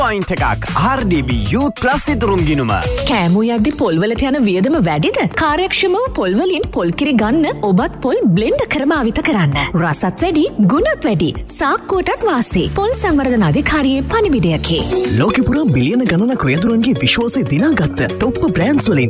Point එකක් RDB Youth Plus ඉදරුම් ගිනුම. කෑමෝ යද්දි පොල්වලට යන වියදම වැඩිද? කාර්යක්ෂමව පොල්වලින් පොල් කිරි ගන්න ඔබත් පොල් බ්ලෙන්ඩ් කර භාවිත කරන්න. රසත් වැඩි, ගුණත් වැඩි. සාක්කුවටත් වාසි. පොල් සංවර්ධන අධිකාරියේ පණිවිඩයකි. ලෝකෙ පුරා මිලියන ගණනක් රියදුරන්ගේ විශ්වාසය දිනාගත්ත টොප් බ්‍රෑන්ඩ්ස් වලින්